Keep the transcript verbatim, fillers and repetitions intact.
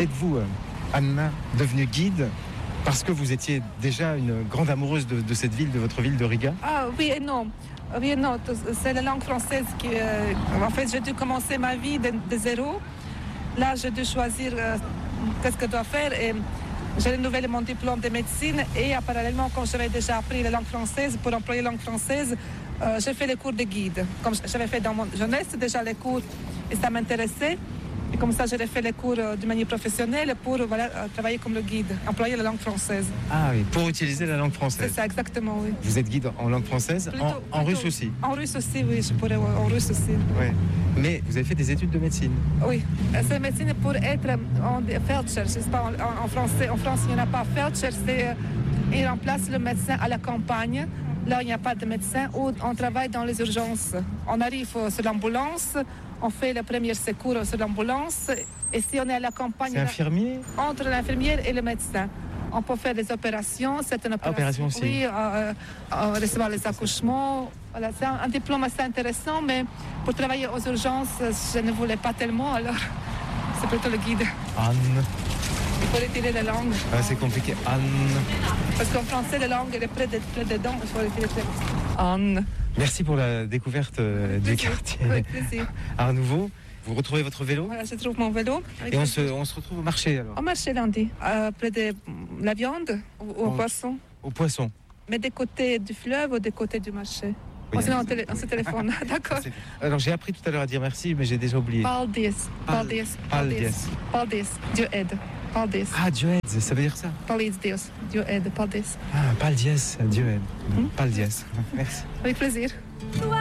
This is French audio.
Êtes-vous, euh, Anna, devenue guide parce que vous étiez déjà une grande amoureuse de, de cette ville, de votre ville de Riga? Ah oui et non. Oui et non. C'est la langue française qui... Euh, en fait, j'ai dû commencer ma vie de, de zéro. Là, j'ai dû choisir euh, qu'est-ce que je dois faire. Et j'ai renouvelé mon diplôme de médecine. Et euh, parallèlement, quand j'avais déjà appris la langue française, pour employer la langue française, euh, j'ai fait les cours de guide. Comme j'avais fait dans mon jeunesse, déjà les cours, et ça m'intéressait. Et comme ça, j'ai fait les cours euh, de manière professionnelle pour voilà, euh, travailler comme le guide, employer la langue française. Ah oui, pour utiliser la langue française. C'est ça, exactement, oui. Vous êtes guide en langue française, Plutôt, en, en plutôt, russe aussi? En russe aussi, oui, je pourrais, en russe aussi. Ouais. Mais vous avez fait des études de médecine? Oui, c'est médecine pour être en Feldscher, je sais pas, en, en français. En France, il n'y en a pas. Feldscher, c'est, euh, il remplace le médecin à la campagne. Là, il n'y a pas de médecin, où on travaille dans les urgences. On arrive sur l'ambulance, on fait le premier secours sur l'ambulance. Et si on est à la campagne... C'est infirmier? Entre l'infirmière et le médecin. On peut faire des opérations, c'est une opération. Opération aussi. Oui, euh, euh, recevoir les accouchements. Voilà, c'est un, un diplôme assez intéressant, mais pour travailler aux urgences, je ne voulais pas tellement, alors c'est plutôt le guide. Anne. Il faut retirer la langue. Ah, c'est compliqué. Anne. Parce qu'en français, la langue elle est près, de, près dedans, il faut retirer très vite. Anne. Merci pour la découverte euh, du quartier. Avec plaisir. À nouveau, vous retrouvez votre vélo? Voilà, je trouve mon vélo. Et on se, on se retrouve au marché alors? Au marché lundi, euh, près de la viande ou au au poisson. Au poisson. Mais des côtés du fleuve ou des côtés du marché? Oui, on, se on, télé, on se téléphone, d'accord. Alors j'ai appris tout à l'heure à dire merci, mais j'ai déjà oublié. Paldies, paldies, paldies, paldies, Dieu aide, paldies. Ah, Dieu aide, ça veut dire ça? Paldies, Dieu, Dieu aide, paldies. Ah, paldies, Dieu aide. Hmm? Paldies, merci. Avec plaisir. Toi